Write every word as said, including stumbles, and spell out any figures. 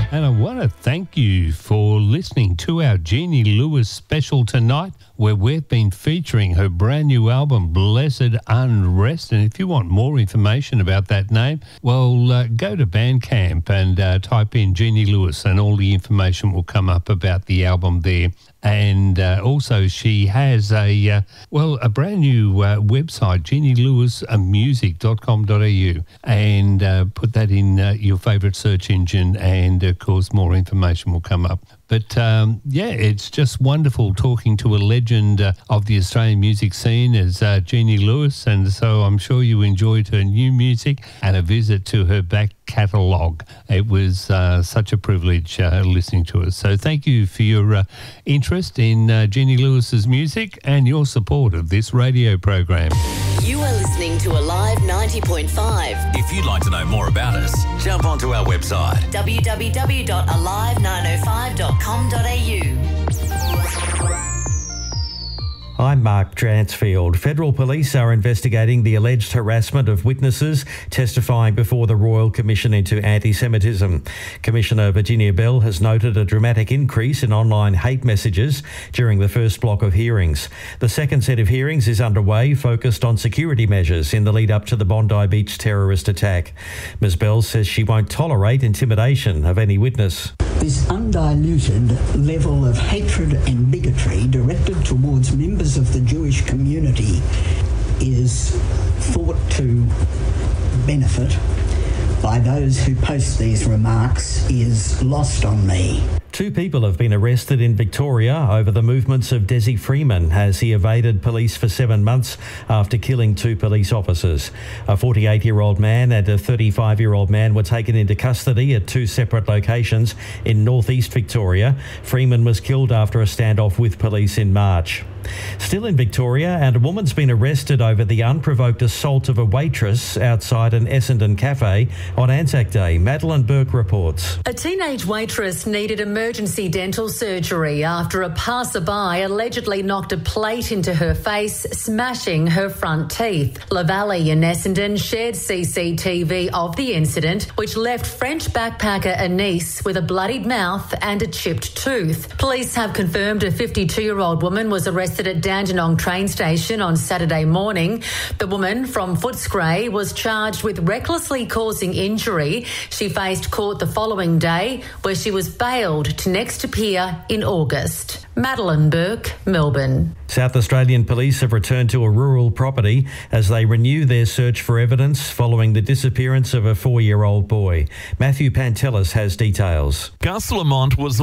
And I want to thank you for listening to our Jeannie Lewis special tonight, where we've been featuring her brand new album, Blessed Unrest. And if you want more information about that name, well, uh, go to Bandcamp and uh, type in Jeannie Lewis and all the information will come up about the album there. And uh, also she has a, uh, well, a brand new uh, website, jeannie lewis music dot com dot a u, and uh, put that in uh, your favourite search engine and, of course, more information will come up. But, um, yeah, it's just wonderful talking to a legend uh, of the Australian music scene as uh, Jeannie Lewis, and so I'm sure you enjoyed her new music and a visit to her back catalogue. It was uh, such a privilege uh, listening to her. So thank you for your uh, interest in uh, Jeannie Lewis's music and your support of this radio program. You are listening to Alive ninety point five. If you'd like to know more about us, jump onto our website w w w dot alive nine oh five dot com dot a u. I'm Mark Dransfield. Federal police are investigating the alleged harassment of witnesses testifying before the Royal Commission into Anti-Semitism. Commissioner Virginia Bell has noted a dramatic increase in online hate messages during the first block of hearings. The second set of hearings is underway, focused on security measures in the lead up to the Bondi Beach terrorist attack. Miz Bell says she won't tolerate intimidation of any witness. This undiluted level of hatred and bigotry directed towards members of the Jewish community is thought to benefit by those who post these remarks is lost on me. Two people have been arrested in Victoria over the movements of Desi Freeman as he evaded police for seven months after killing two police officers. A forty-eight-year-old man and a thirty-five-year-old man were taken into custody at two separate locations in northeast Victoria. Freeman was killed after a standoff with police in March. Still in Victoria, and a woman's been arrested over the unprovoked assault of a waitress outside an Essendon cafe on Anzac Day. Madeline Burke reports. A teenage waitress needed emergency dental surgery after a passerby allegedly knocked a plate into her face, smashing her front teeth. Lavalley in Essendon shared C C T V of the incident, which left French backpacker Anise with a bloodied mouth and a chipped tooth. Police have confirmed a fifty-two-year-old woman was arrested at Dandenong train station on Saturday morning. The woman from Footscray was charged with recklessly causing injury. She faced court the following day, where she was bailed to next appear in August. Madeline Burke, Melbourne. South Australian police have returned to a rural property as they renew their search for evidence following the disappearance of a four-year-old boy. Matthew Pantelis has details. Gus Lamont was